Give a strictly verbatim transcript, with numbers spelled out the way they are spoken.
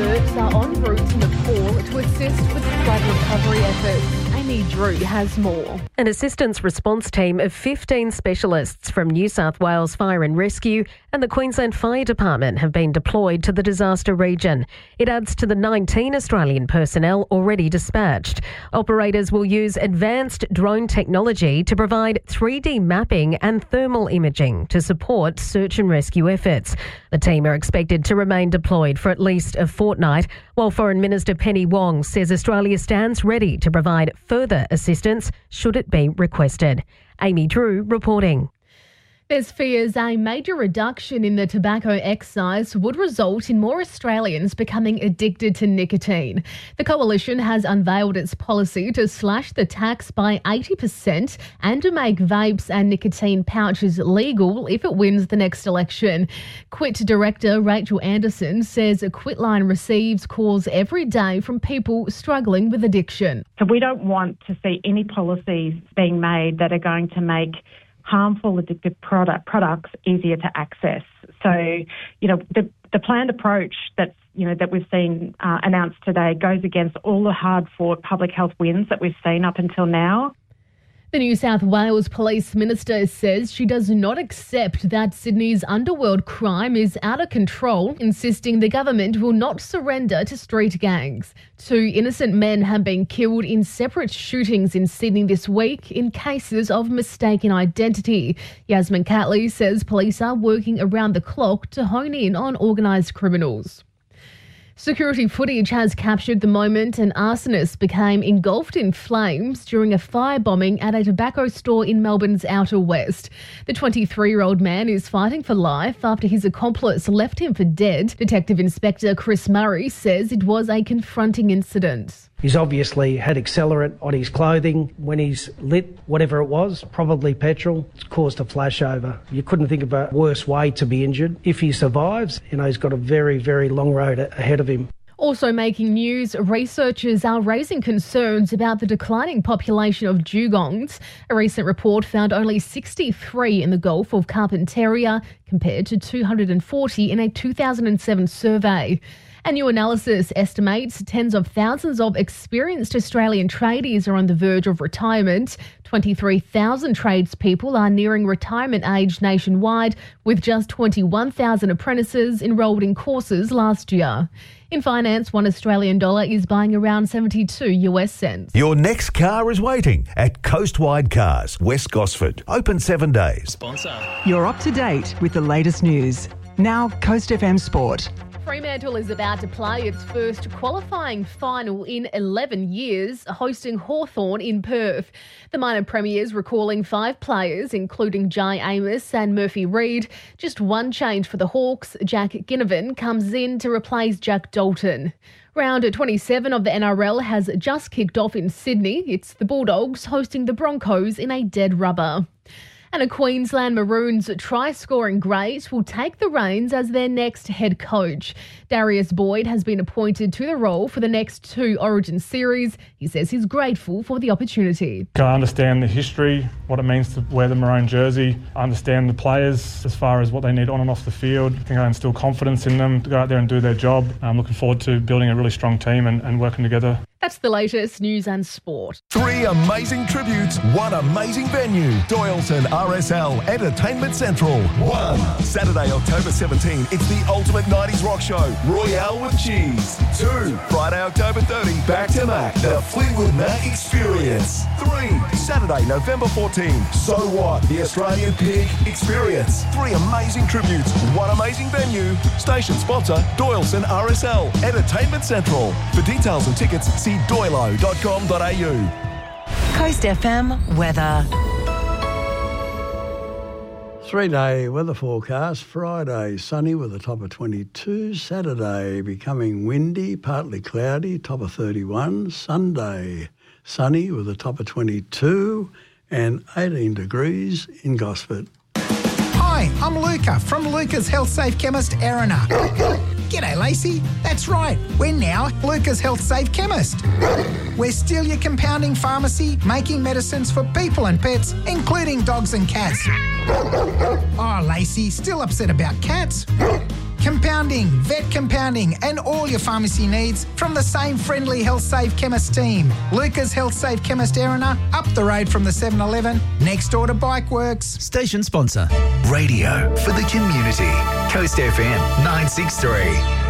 experts are en route to Nepal to assist with flood recovery efforts. Amy Drew has more. An assistance response team of fifteen specialists from New South Wales Fire and Rescue and the Queensland Fire Department have been deployed to the disaster region. It adds to the nineteen Australian personnel already dispatched. Operators will use advanced drone technology to provide three D mapping and thermal imaging to support search and rescue efforts. The team are expected to remain deployed for at least a fortnight, while Foreign Minister Penny Wong says Australia stands ready to provide further assistance should it be requested. Amy Drew reporting. There's fears a major reduction in the tobacco excise would result in more Australians becoming addicted to nicotine. The Coalition has unveiled its policy to slash the tax by eighty percent and to make vapes and nicotine pouches legal if it wins the next election. Quit Director Rachel Anderson says Quitline receives calls every day from people struggling with addiction. So we don't want to see any policies being made that are going to make harmful addictive product, products easier to access. So, you know, the, the planned approach that's, you know, that we've seen uh, announced today goes against all the hard-fought public health wins that we've seen up until now. The New South Wales Police Minister says she does not accept that Sydney's underworld crime is out of control, insisting the government will not surrender to street gangs. Two innocent men have been killed in separate shootings in Sydney this week in cases of mistaken identity. Yasmin Catley says police are working around the clock to hone in on organised criminals. Security footage has captured the moment an arsonist became engulfed in flames during a firebombing at a tobacco store in Melbourne's Outer West. The twenty-three-year-old man is fighting for life after his accomplice left him for dead. Detective Inspector Chris Murray says it was a confronting incident. He's obviously had accelerant on his clothing. When he's lit whatever it was, probably petrol, it's caused a flashover. You couldn't think of a worse way to be injured. If he survives, you know, he's got a very, very long road ahead of him. Also making news, researchers are raising concerns about the declining population of dugongs. A recent report found only sixty-three in the Gulf of Carpentaria compared to two hundred forty in a two thousand seven survey. A new analysis estimates tens of thousands of experienced Australian tradies are on the verge of retirement. twenty-three thousand tradespeople are nearing retirement age nationwide, with just twenty-one thousand apprentices enrolled in courses last year. In finance, one Australian dollar is buying around seventy-two US cents. Your next car is waiting at Coastwide Cars, West Gosford. Open seven days. Sponsor. You're up to date with the latest news. Now, Coast F M Sport. Fremantle is about to play its first qualifying final in eleven years, hosting Hawthorn in Perth. The minor premiers recalling five players, including Jai Amos and Murphy Reid. Just one change for the Hawks. Jack Ginnivan comes in to replace Jack Dalton. Round twenty-seven of the N R L has just kicked off in Sydney. It's the Bulldogs hosting the Broncos in a dead rubber. And a Queensland Maroons try-scoring great will take the reins as their next head coach. Darius Boyd has been appointed to the role for the next two Origin series. He says he's grateful for the opportunity. I understand the history, what it means to wear the maroon jersey. I understand the players as far as what they need on and off the field. I think I instill confidence in them to go out there and do their job. I'm looking forward to building a really strong team and, and working together. That's the latest news and sport. Three amazing tributes, one amazing venue. Doyleton R S L Entertainment Central. One, Saturday, October seventeenth, it's the ultimate nineties rock show, Royale with Cheese. Two, Friday, October thirtieth, Back to Mac, the Fleetwood Mac Experience. Three, Saturday, November fourteenth, So What, the Australian Pig Experience. Three amazing tributes, one amazing venue. Station sponsor, Doyleton R S L Entertainment Central. For details and tickets, see doilo dot com dot a u. Coast F M weather. Three-day weather forecast. Friday, sunny with a top of twenty-two. Saturday, becoming windy, partly cloudy, top of thirty-one. Sunday, sunny with a top of twenty-two and eighteen degrees in Gosford. Hi, I'm Luca from Luca's Health Safe Chemist, Erina. G'day, Lacey. That's right. We're now Luca's Health Safe Chemist. We're still your compounding pharmacy, making medicines for people and pets, including dogs and cats. Oh, Lacey, still upset about cats? Compounding, vet compounding, and all your pharmacy needs from the same friendly Health Safe Chemist team. Lucas Health Safe Chemist Erina, up the road from the seven eleven, next door to Bikeworks. Station sponsor. Radio for the community. Coast F M nine six three.